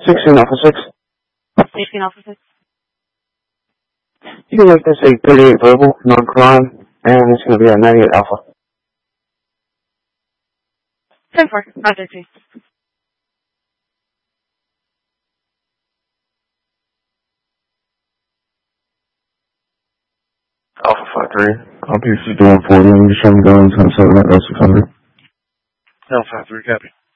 16 Alpha 6. 16 Alpha 6. You can make this a 38 verbal, non-crime, and it's going to be a 98 Alpha. 10-4, Roger 2. Alpha 5-3. Copy 5140. I'm just trying to go into 7 at 600. Alpha 3, copy.